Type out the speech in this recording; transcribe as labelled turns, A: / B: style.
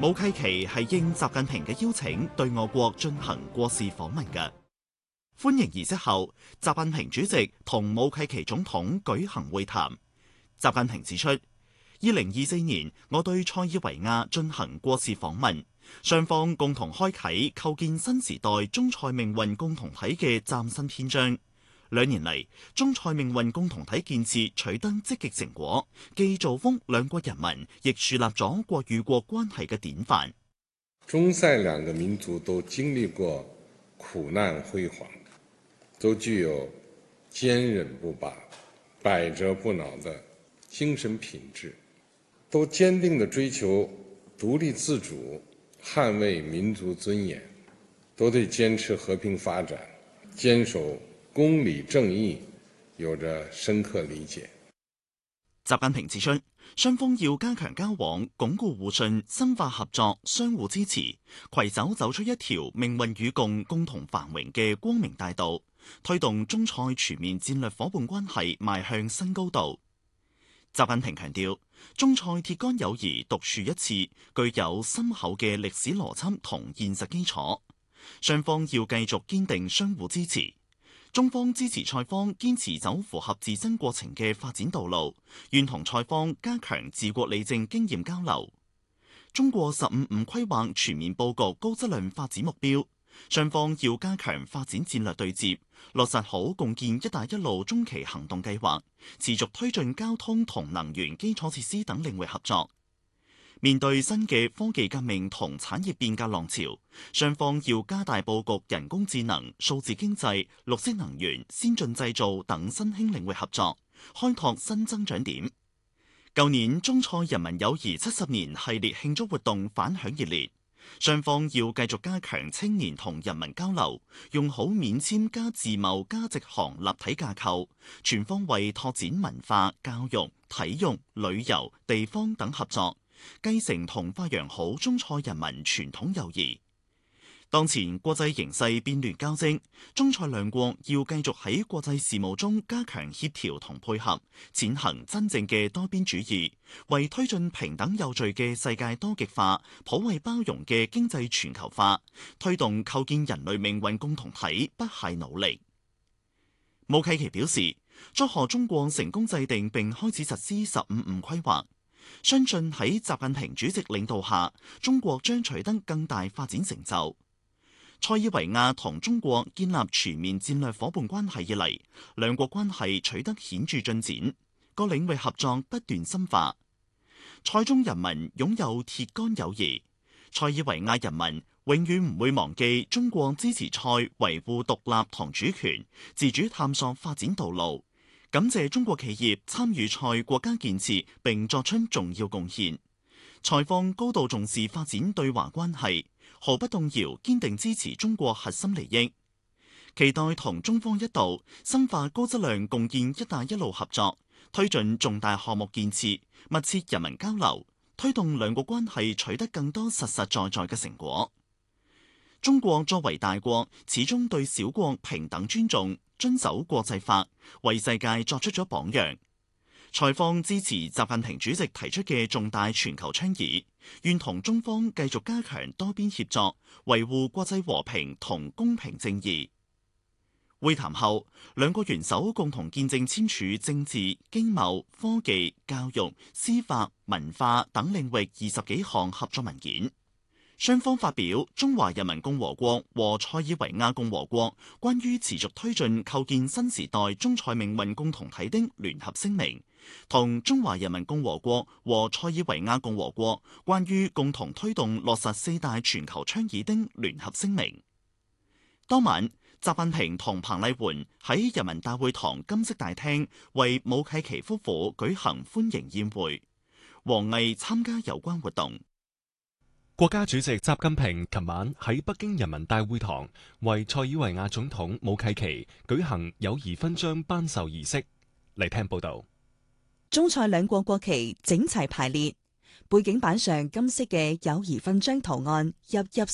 A: 武契奇係應習近平嘅邀請對我國進行國事訪問嘅。歡迎儀式後，習近平主席同武契奇總統舉行會談。習近平指出，2024年我對塞爾維亞進行國事訪問，雙方共同開啟構建新時代中塞命運共同體嘅嶄新篇章。2年嚟，中塞命運共同體建設取得積極成果，既造福兩國人民，亦樹立咗國與國關係嘅典範。
B: 中塞兩個民族都經歷過苦難輝煌，都具有堅忍不拔、百折不撓的精神品質，都堅定地追求獨立自主，捍衛民族尊嚴，都對堅持和平發展、堅守公理正義有着深刻理解。
A: 習近平指出，雙方要加強交往，鞏固互信，深化合作，相互支持，攜手走出一條命運與共、共同繁榮嘅光明大道，推動中塞全面戰略夥伴關係邁向新高度。習近平強調，中塞鐵桿友誼獨樹一幟，具有深厚嘅歷史邏輯同現實基礎，雙方要繼續堅定相互支持。中方支持塞方堅持走符合自身過程嘅發展道路，願同塞方加強治國理政經驗交流。中國15五規劃全面佈局高質量發展目標，雙方要加強發展戰略對接，落實好共建「一帶一路」中期行動計劃，持續推進交通同能源基礎設施等領域合作。面對新嘅科技革命同產業變革浪潮，雙方要加大佈局人工智能、數字經濟、綠色能源、先進製造等新興領域合作，開拓新增長點。舊年中塞人民友誼70年系列慶祝活動反響熱烈，雙方要繼續加強青年同人民交流，用好免簽加自貿加直航立體架構，全方位拓展文化、教育、體育、旅遊、地方等合作，繼承同發揚好中塞人民傳統友誼。當前國際形勢變亂交織，中塞兩國要繼續喺國際事務中加強協調同配合，踐行真正嘅多邊主義，為推進平等有序嘅世界多極化、普惠包容嘅經濟全球化，推動構建人類命運共同體不懈努力。武契奇表示，祝賀中國成功制定並開始實施15五規劃，相信喺習近平主席領導下，中國將取得更大發展成就。塞爾維亞同中國建立全面戰略夥伴關係以嚟，兩國關係取得顯著進展，各領域合作不斷深化。塞中人民擁有鐵桿友誼，塞爾維亞人民永遠唔會忘記中國支持塞維護獨立同主權、自主探索發展道路，感謝中國企業參與塞國家建設並作出重要貢獻。塞方高度重視發展對華關係，毫不動搖堅定支持中國核心利益，期待同中方一道深化高質量共建「一帶一路」合作，推進重大項目建設，密切人民交流，推動兩國關係取得更多實實在在嘅成果。中國作為大國，始終對小國平等尊重，遵守國際法，為世界作出咗榜樣。塞方支持習近平主席提出嘅重大全球倡議，願同中方繼續加強多邊協作，維護國際和平同公平正義。會談後，兩國元首共同見證簽署政治、經貿、科技、教育、司法、文化等領域20幾項合作文件。雙方發表《中華人民共和國和塞爾維亞共和國關於持續推進構建新時代中塞命運共同體的聯合聲明》同《中華人民共和國和塞爾維亞共和國關於共同推動落實4大全球倡議的聯合聲明》。當晚，習近平同彭麗媛喺人民大會堂金色大廳為武契奇夫婦舉行歡迎宴會，王毅參加有關活動。
C: 國家主席習近平琴晚喺北京人民大會堂為塞爾維亞總統武契奇舉行友誼勳章頒授儀式。嚟聽報道。
D: 中塞兩國國旗整齊排列，背景板上金色嘅友誼勳章圖案熠熠